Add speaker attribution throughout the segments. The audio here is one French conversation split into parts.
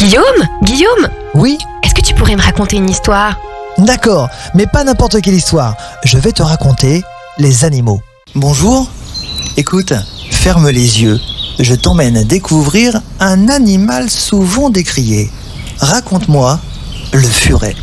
Speaker 1: Guillaume,
Speaker 2: Oui,
Speaker 1: est-ce que tu pourrais me raconter une histoire?
Speaker 2: d'accord, mais pas n'importe quelle histoire. Je vais te raconter les animaux. Bonjour, écoute, ferme les yeux. Je t'emmène découvrir un animal souvent décrié. Raconte-moi le furet.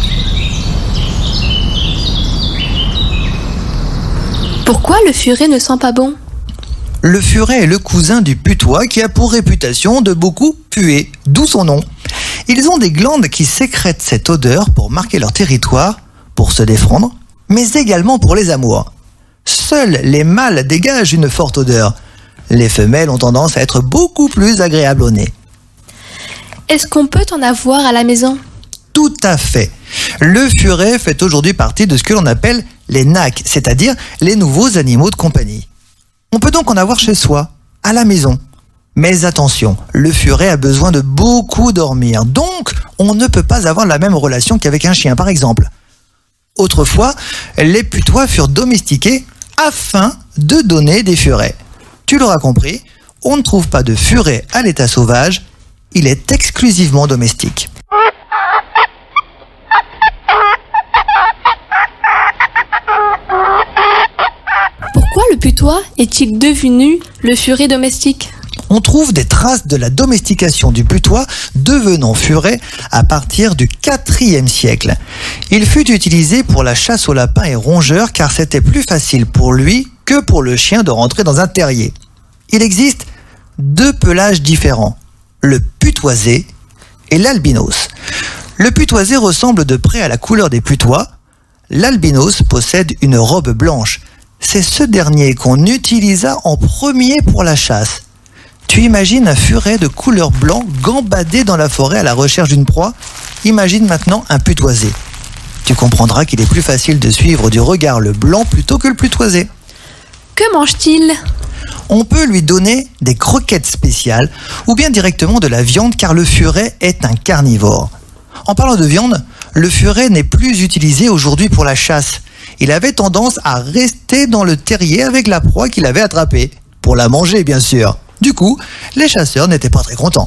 Speaker 3: Pourquoi le furet ne sent pas bon?
Speaker 2: Le furet est le cousin du putois qui a pour réputation de beaucoup puer, d'où son nom. Ils ont des glandes qui sécrètent cette odeur pour marquer leur territoire, pour se défendre, mais également pour les amours. Seuls les mâles dégagent une forte odeur. Les femelles ont tendance à être beaucoup plus agréables au nez.
Speaker 3: Est-ce qu'on peut en avoir à la maison?
Speaker 2: Tout à fait. Le furet fait aujourd'hui partie de ce que l'on appelle les NAC, c'est-à-dire les nouveaux animaux de compagnie. On peut donc en avoir chez soi, à la maison. Mais attention, le furet a besoin de beaucoup dormir, donc on ne peut pas avoir la même relation qu'avec un chien par exemple. Autrefois, les putois furent domestiqués afin de donner des furets. Tu l'auras compris, on ne trouve pas de furet à l'état sauvage, il est exclusivement domestique.
Speaker 3: Pourquoi le putois est-il devenu le furet domestique?
Speaker 2: On trouve des traces de la domestication du putois devenant furet à partir du IVe siècle. Il fut utilisé pour la chasse aux lapins et rongeurs car c'était plus facile pour lui que pour le chien de rentrer dans un terrier. Il existe deux pelages différents, le putoisé et l'albinos. Le putoisé ressemble de près à la couleur des putois. L'albinos possède une robe blanche. C'est ce dernier qu'on utilisa en premier pour la chasse. Tu imagines un furet de couleur blanc gambadé dans la forêt à la recherche d'une proie? Imagine maintenant un putoisé. Tu comprendras qu'il est plus facile de suivre du regard le blanc plutôt que le putoisé.
Speaker 3: Que mange-t-il?
Speaker 2: On peut lui donner des croquettes spéciales ou bien directement de la viande car le furet est un carnivore. En parlant de viande, le furet n'est plus utilisé aujourd'hui pour la chasse. Il avait tendance à rester dans le terrier avec la proie qu'il avait attrapée. Pour la manger, bien sûr. Du coup, les chasseurs n'étaient pas très contents.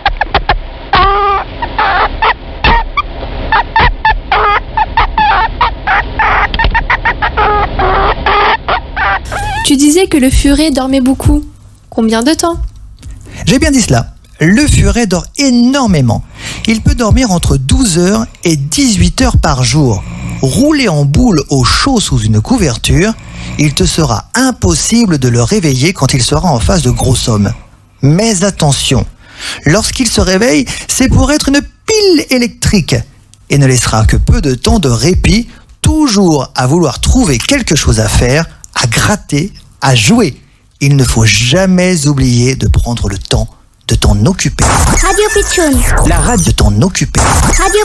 Speaker 3: Tu disais que le furet dormait beaucoup. Combien de temps?
Speaker 2: J'ai bien dit cela. Le furet dort énormément. Il peut dormir entre 12 heures et 18 heures par jour. Roulé en boule au chaud sous une couverture, il te sera impossible de le réveiller quand il sera en face de gros sommes. Mais attention, lorsqu'il se réveille, c'est pour être une pile électrique et ne laissera que peu de temps de répit, toujours à vouloir trouver quelque chose à faire, à gratter, à jouer. Il ne faut jamais oublier de prendre le temps de t'en occuper.
Speaker 4: Radio Pitchoun.
Speaker 2: La radio de t'en occuper.
Speaker 4: Radio